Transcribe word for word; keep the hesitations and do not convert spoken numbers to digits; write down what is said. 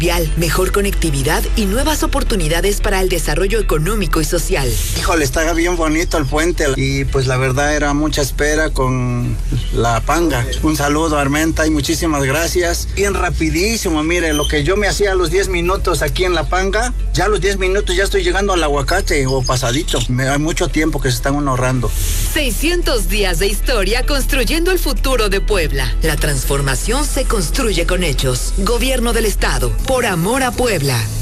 vial, mejor conectividad y nuevas oportunidades para el desarrollo económico y social. Híjole, está bien bonito el puente y pues la verdad era mucha espera con la panga. Un saludo, Armenta, y muchísimas gracias. Bien rapidísimo, mire, lo que yo me hacía a los diez minutos aquí en la panga, ya a los diez minutos ya estoy llegando al aguacate o pasadito. Me, hay mucho tiempo que se están ahorrando. seiscientos días de historia construyendo el futuro de Puebla. La transformación se construye con hechos. Gobierno del Estado, por amor a Puebla.